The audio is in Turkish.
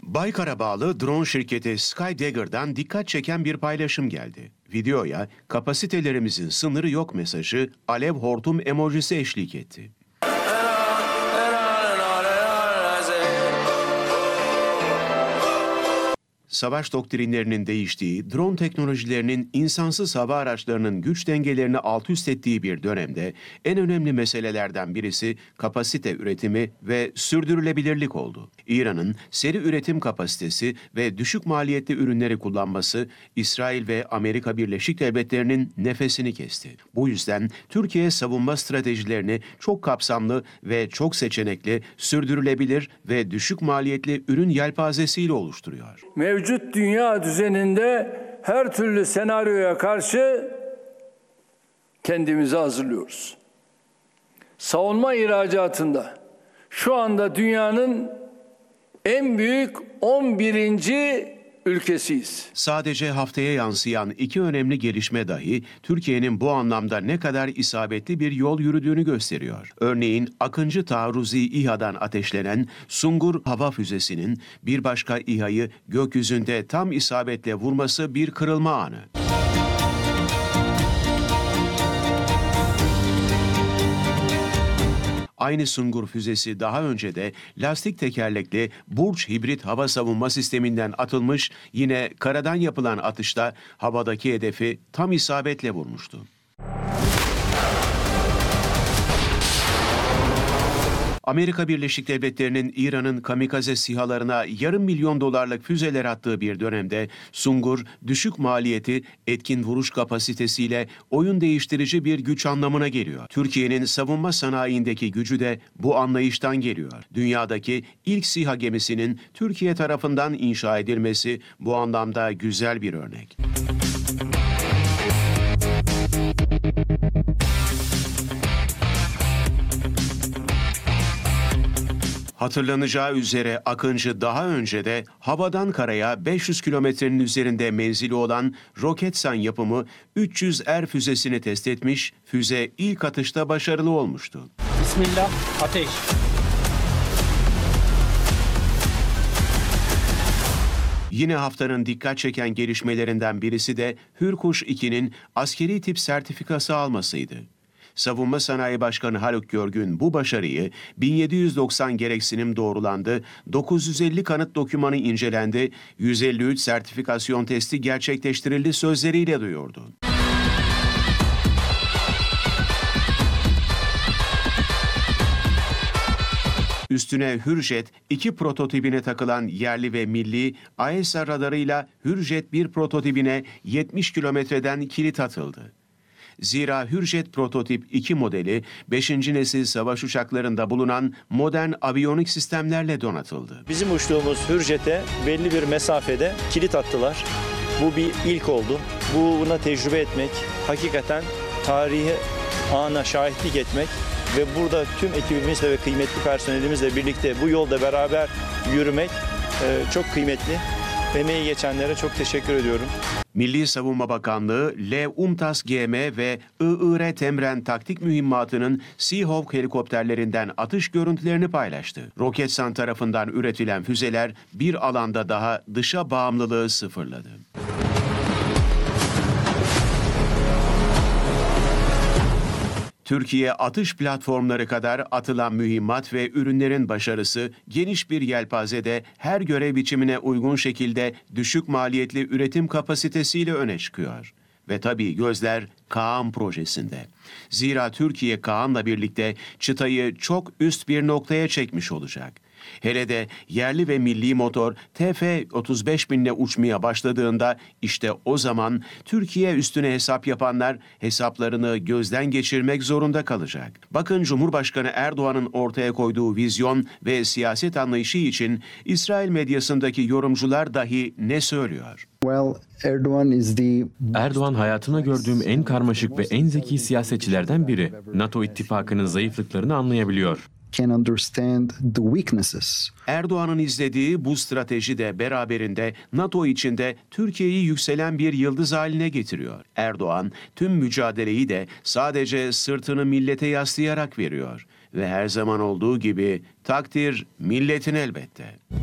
Baykar'a bağlı drone şirketi Skydagger'dan dikkat çeken bir paylaşım geldi. Videoya kapasitelerimizin sınırı yok mesajı, alev hortum emojisi eşlik etti. Savaş doktrinlerinin değiştiği, drone teknolojilerinin insansız hava araçlarının güç dengelerini alt üst ettiği bir dönemde en önemli meselelerden birisi kapasite üretimi ve sürdürülebilirlik oldu. İran'ın seri üretim kapasitesi ve düşük maliyetli ürünleri kullanması İsrail ve Amerika Birleşik Devletleri'nin nefesini kesti. Bu yüzden Türkiye savunma stratejilerini çok kapsamlı ve çok seçenekli, sürdürülebilir ve düşük maliyetli ürün yelpazesiyle oluşturuyor. Mevcut dünya düzeninde her türlü senaryoya karşı kendimizi hazırlıyoruz. Savunma ihracatında şu anda dünyanın en büyük 11. ülkesiyiz. Sadece haftaya yansıyan iki önemli gelişme dahi Türkiye'nin bu anlamda ne kadar isabetli bir yol yürüdüğünü gösteriyor. Örneğin Akıncı taarruzi İHA'dan ateşlenen Sungur hava füzesinin bir başka İHA'yı gökyüzünde tam isabetle vurması bir kırılma anı. Aynı Sungur füzesi daha önce de lastik tekerlekli Burç hibrit hava savunma sisteminden atılmış, yine karadan yapılan atışta havadaki hedefi tam isabetle vurmuştu. Amerika Birleşik Devletleri'nin İran'ın kamikaze SİHA'larına yarım milyon dolarlık füzeler attığı bir dönemde Sungur, düşük maliyeti, etkin vuruş kapasitesiyle oyun değiştirici bir güç anlamına geliyor. Türkiye'nin savunma sanayindeki gücü de bu anlayıştan geliyor. Dünyadaki ilk SİHA gemisinin Türkiye tarafından inşa edilmesi bu anlamda güzel bir örnek. Hatırlanacağı üzere Akıncı daha önce de havadan karaya 500 kilometrenin üzerinde menzili olan Roketsan yapımı 300R füzesini test etmiş, füze ilk atışta başarılı olmuştu. Bismillah, ateş. Yine haftanın dikkat çeken gelişmelerinden birisi de Hürkuş 2'nin askeri tip sertifikası almasıydı. Savunma Sanayi Başkanı Haluk Görgün bu başarıyı 1790 gereksinim doğrulandı, 950 kanıt dokümanı incelendi, 153 sertifikasyon testi gerçekleştirildi sözleriyle duyurdu. Üstüne Hürjet 2 prototipine takılan yerli ve milli AESA radarıyla Hürjet 1 prototipine 70 kilometreden kilit atıldı. Zira Hürjet Prototip 2 modeli 5. nesil savaş uçaklarında bulunan modern aviyonik sistemlerle donatıldı. Bizim uçtuğumuz Hürjet'e belli bir mesafede kilit attılar. Bu bir ilk oldu. Buna tecrübe etmek, hakikaten tarihi ana şahitlik etmek ve burada tüm ekibimizle ve kıymetli personelimizle birlikte bu yolda beraber yürümek çok kıymetli. Emeği geçenlere çok teşekkür ediyorum. Milli Savunma Bakanlığı, L-UMTAS GM ve IIR Temren taktik mühimmatının Seahawk helikopterlerinden atış görüntülerini paylaştı. Roketsan tarafından üretilen füzeler bir alanda daha dışa bağımlılığı sıfırladı. Türkiye atış platformları kadar atılan mühimmat ve ürünlerin başarısı geniş bir yelpazede her görev biçimine uygun şekilde düşük maliyetli üretim kapasitesiyle öne çıkıyor. Ve tabii gözler Kaan projesinde. Zira Türkiye Kaan'la birlikte çıtayı çok üst bir noktaya çekmiş olacak. Hele de yerli ve milli motor TF-35.000'le uçmaya başladığında işte o zaman Türkiye üstüne hesap yapanlar hesaplarını gözden geçirmek zorunda kalacak. Bakın Cumhurbaşkanı Erdoğan'ın ortaya koyduğu vizyon ve siyaset anlayışı için İsrail medyasındaki yorumcular dahi ne söylüyor? Erdoğan hayatımda gördüğüm en karmaşık ve en zeki siyasetçilerden biri. NATO ittifakının zayıflıklarını anlayabiliyor. Erdoğan'ın izlediği bu strateji de beraberinde NATO içinde Türkiye'yi yükselen bir yıldız haline getiriyor. Erdoğan tüm mücadeleyi de sadece sırtını millete yaslayarak veriyor. Ve her zaman olduğu gibi takdir milletin elbette.